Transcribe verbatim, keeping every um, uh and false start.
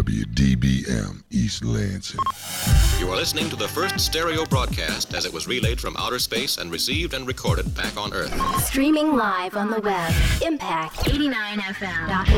W D B M, East Lansing. You are listening to the first stereo broadcast as it was relayed from outer space and received and recorded back on Earth. Streaming live on the web, impact eighty-nine F M.